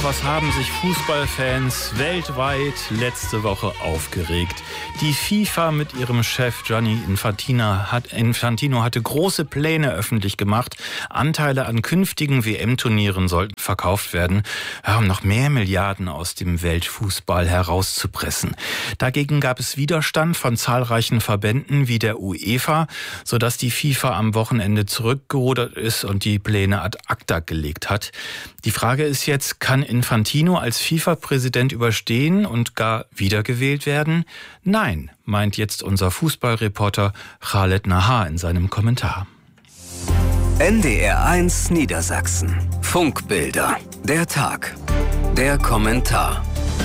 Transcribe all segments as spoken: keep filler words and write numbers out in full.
was haben sich Fußballfans weltweit letzte Woche aufgeregt? Die FIFA mit ihrem Chef Gianni Infantino, hat, Infantino hatte große Pläne öffentlich gemacht. Anteile an künftigen W M-Turnieren sollten verkauft werden, um noch mehr Milliarden aus dem Weltfußball herauszupressen. Dagegen gab es Widerstand von zahlreichen Verbänden wie der UEFA, sodass die FIFA am Wochenende zurückgerudert ist und die Pläne ad acta gelegt hat. Die Frage ist jetzt, kann Infantino als FIFA-Präsident überstehen und gar wiedergewählt werden? Nein, meint jetzt unser Fußballreporter Khaled Nahar in seinem Kommentar. N D R eins Niedersachsen. Funkbilder. Der Tag. Der Kommentar.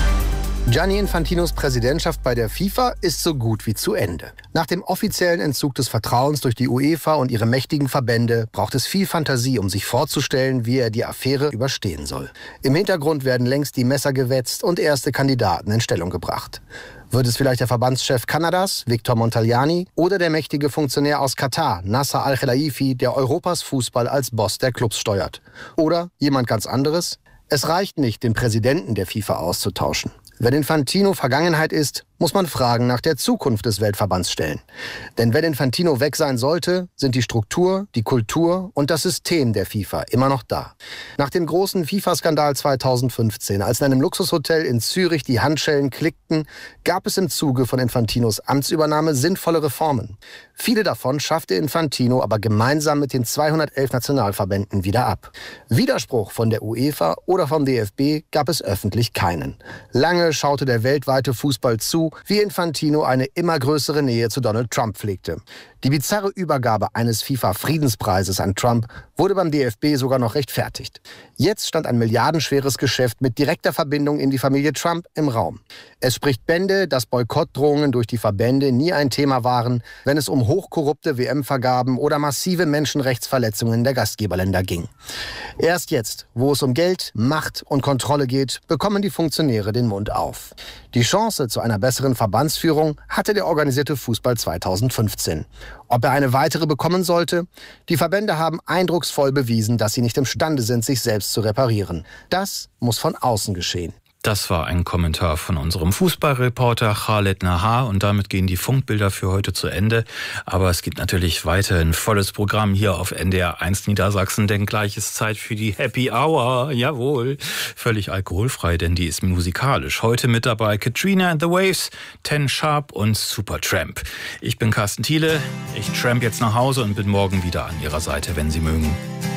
Gianni Infantinos Präsidentschaft bei der FIFA ist so gut wie zu Ende. Nach dem offiziellen Entzug des Vertrauens durch die UEFA und ihre mächtigen Verbände braucht es viel Fantasie, um sich vorzustellen, wie er die Affäre überstehen soll. Im Hintergrund werden längst die Messer gewetzt und erste Kandidaten in Stellung gebracht. Wird es vielleicht der Verbandschef Kanadas, Victor Montagliani, oder der mächtige Funktionär aus Katar, Nasser Al-Khelaifi, der Europas Fußball als Boss der Clubs steuert? Oder jemand ganz anderes? Es reicht nicht, den Präsidenten der FIFA auszutauschen. Wenn Infantino Vergangenheit ist, muss man Fragen nach der Zukunft des Weltverbands stellen. Denn wenn Infantino weg sein sollte, sind die Struktur, die Kultur und das System der FIFA immer noch da. Nach dem großen FIFA-Skandal zweitausendfünfzehn, als in einem Luxushotel in Zürich die Handschellen klickten, gab es im Zuge von Infantinos Amtsübernahme sinnvolle Reformen. Viele davon schaffte Infantino aber gemeinsam mit den zweihundertelf Nationalverbänden wieder ab. Widerspruch von der UEFA oder vom D F B gab es öffentlich keinen. Lange schaute der weltweite Fußball zu, wie Infantino eine immer größere Nähe zu Donald Trump pflegte. Die bizarre Übergabe eines FIFA-Friedenspreises an Trump wurde beim D F B sogar noch rechtfertigt. Jetzt stand ein milliardenschweres Geschäft mit direkter Verbindung in die Familie Trump im Raum. Es spricht Bände, dass Boykottdrohungen durch die Verbände nie ein Thema waren, wenn es um hochkorrupte W M-Vergaben oder massive Menschenrechtsverletzungen der Gastgeberländer ging. Erst jetzt, wo es um Geld, Macht und Kontrolle geht, bekommen die Funktionäre den Mund auf. Die Chance zu einer besseren Verbandsführung hatte der organisierte Fußball zweitausendfünfzehn. Ob er eine weitere bekommen sollte? Die Verbände haben eindrucksvoll bewiesen, dass sie nicht imstande sind, sich selbst zu reparieren. Das muss von außen geschehen. Das war ein Kommentar von unserem Fußballreporter Khaled Nahar und damit gehen die Funkbilder für heute zu Ende. Aber es gibt natürlich weiterhin volles Programm hier auf N D R eins Niedersachsen, denn gleich ist Zeit für die Happy Hour. Jawohl, völlig alkoholfrei, denn die ist musikalisch. Heute mit dabei Katrina and the Waves, Ten Sharp und Supertramp. Ich bin Carsten Thiele, ich tramp jetzt nach Hause und bin morgen wieder an Ihrer Seite, wenn Sie mögen.